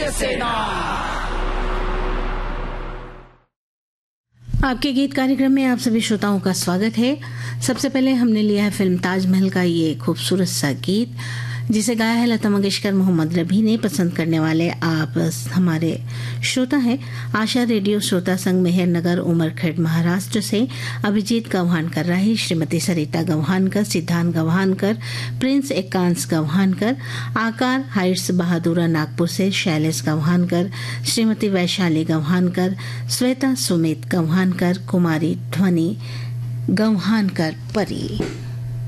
सेना। आपके गीत कार्यक्रम में आप सभी श्रोताओं का स्वागत है। सबसे पहले हमने लिया है फिल्म ताजमहल का ये खूबसूरत सा गीत, जिसे गाया है लता मंगेशकर, मोहम्मद रफ़ी ने। पसंद करने वाले आप हमारे श्रोता हैं आशा रेडियो श्रोता संघ, मेहर नगर, उमरखेड़, महाराष्ट्र से अभिजीत गव्हानकर, राही श्रीमती सरिता गव्हानकर, सिद्धांत गव्हानकर, प्रिंस एकांश गव्हानकर, आकार हाइट्स बहादुरा नागपुर से शैलेश गव्हानकर, श्रीमती वैशाली गव्हानकर, श्वेता सुमित गव्हानकर, कुमारी ध्वनि गव्हानकर परी।